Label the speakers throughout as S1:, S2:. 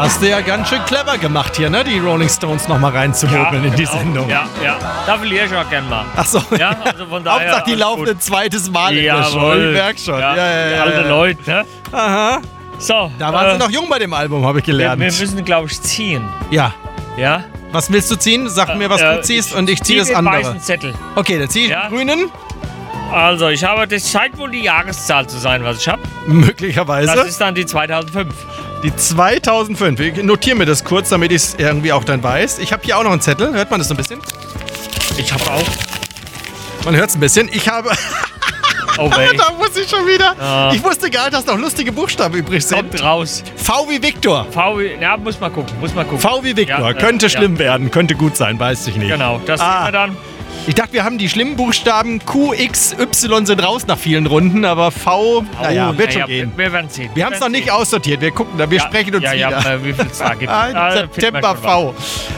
S1: Hast du ja ganz schön clever gemacht hier, ne? Die Rolling Stones nochmal reinzumogeln in die Sendung.
S2: Ja. Da verliere ich auch gern mal.
S1: Ach so.
S2: Ja, also von daher.
S1: Hauptsache, die laufen ein zweites Mal in der Show. Ich merk schon.
S2: Ja, die alte Leute, ne?
S1: Aha.
S2: So.
S1: Da waren sie noch jung bei dem Album, habe ich gelernt.
S2: Wir müssen, glaube ich, ziehen.
S1: Ja.
S2: Ja?
S1: Was willst du ziehen? Sag mir, was du ziehst und ich ziehe das andere.
S2: Ich ziehe den weißen Zettel.
S1: Okay, dann ziehe ich den grünen.
S2: Also, das scheint wohl die Jahreszahl zu sein, was ich habe.
S1: Möglicherweise.
S2: Das ist dann die 2005.
S1: Die 2005. Ich notiere mir das kurz, damit ich es irgendwie auch dann weiß. Ich habe hier auch noch einen Zettel. Hört man das so ein bisschen?
S2: Ich habe auch.
S1: Man hört es ein bisschen. Ich habe...
S2: Oh,
S1: da muss ich schon wieder. Oh. Ich wusste gar nicht, dass noch lustige Buchstaben übrig sind.
S2: Kommt raus.
S1: V wie Victor.
S2: Ja, muss mal gucken.
S1: V wie Victor. Ja, könnte schlimm werden, könnte gut sein, weiß ich nicht.
S2: Genau, das sehen wir dann.
S1: Ich dachte, wir haben die schlimmen Buchstaben Q, X, Y sind raus nach vielen Runden, aber V, wird schon gehen.
S2: Wir werden sehen.
S1: Wir haben es noch nicht aussortiert, wir gucken da, wir sprechen uns wieder.
S2: Ja, wie viel es da gibt.
S1: September V.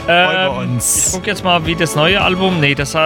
S2: Ich gucke jetzt mal, wie das neue Album, das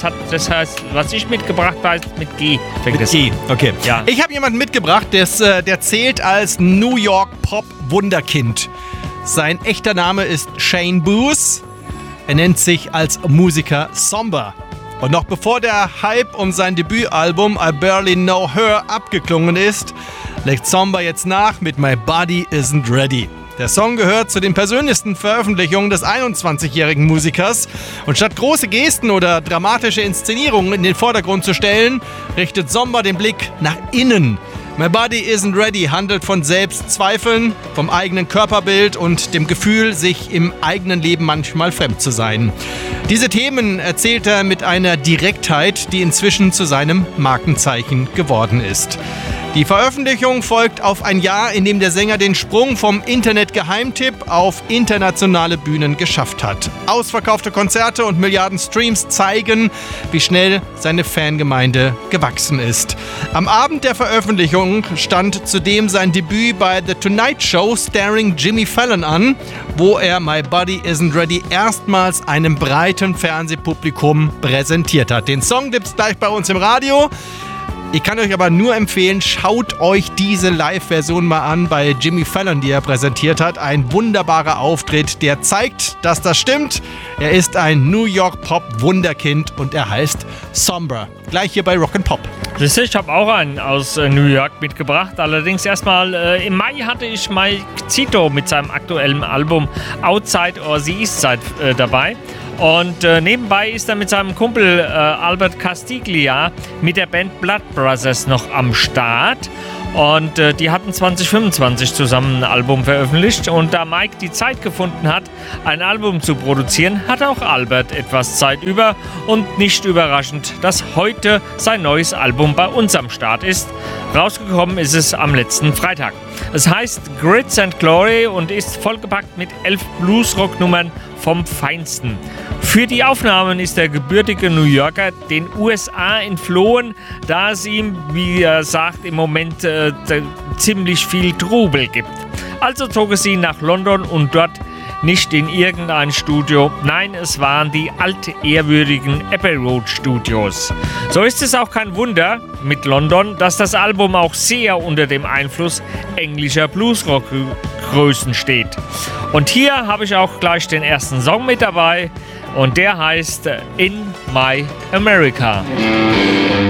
S2: heißt, was ich mitgebracht habe, mit G.
S1: Mit G, okay. Ja. Ich habe jemanden mitgebracht, der zählt als New York Pop Wunderkind. Sein echter Name ist Shane Booth. Er nennt sich als Musiker Somber. Und noch bevor der Hype um sein Debütalbum I Barely Know Her abgeklungen ist, legt Somber jetzt nach mit My Body Isn't Ready. Der Song gehört zu den persönlichsten Veröffentlichungen des 21-jährigen Musikers. Und statt große Gesten oder dramatische Inszenierungen in den Vordergrund zu stellen, richtet Somber den Blick nach innen. My Body Isn't Ready handelt von Selbstzweifeln, vom eigenen Körperbild und dem Gefühl, sich im eigenen Leben manchmal fremd zu sein. Diese Themen erzählt er mit einer Direktheit, die inzwischen zu seinem Markenzeichen geworden ist. Die Veröffentlichung folgt auf ein Jahr, in dem der Sänger den Sprung vom Internet-Geheimtipp auf internationale Bühnen geschafft hat. Ausverkaufte Konzerte und Milliarden Streams zeigen, wie schnell seine Fangemeinde gewachsen ist. Am Abend der Veröffentlichung stand zudem sein Debüt bei The Tonight Show starring Jimmy Fallon an, wo er My Body Isn't Ready erstmals einem breiten Fernsehpublikum präsentiert hat. Den Song gibt's gleich bei uns im Radio. Ich kann euch aber nur empfehlen, schaut euch diese Live-Version mal an bei Jimmy Fallon, die er präsentiert hat. Ein wunderbarer Auftritt, der zeigt, dass das stimmt. Er ist ein New York Pop-Wunderkind und er heißt Somber. Gleich hier bei Rock'n'Pop.
S2: Ich habe auch einen aus New York mitgebracht. Allerdings erstmal im Mai hatte ich Mike Zito mit seinem aktuellen Album Outside or the East Side dabei. Und nebenbei ist er mit seinem Kumpel Albert Castiglia mit der Band Blood Brothers noch am Start. Und die hatten 2025 zusammen ein Album veröffentlicht. Und da Mike die Zeit gefunden hat, ein Album zu produzieren, hat auch Albert etwas Zeit über. Und nicht überraschend, dass heute sein neues Album bei uns am Start ist. Rausgekommen ist es am letzten Freitag. Es heißt Grits and Glory und ist vollgepackt mit 11 Bluesrock-Nummern vom Feinsten. Für die Aufnahmen ist der gebürtige New Yorker den USA entflohen, da es ihm, wie er sagt, im Moment ziemlich viel Trubel gibt. Also zog es ihn nach London und dort nicht in irgendein Studio. Nein, es waren die altehrwürdigen Abbey Road Studios. So ist es auch kein Wunder mit London, dass das Album auch sehr unter dem Einfluss englischer Bluesrock-Größen steht. Und hier habe ich auch gleich den ersten Song mit dabei und der heißt In My America.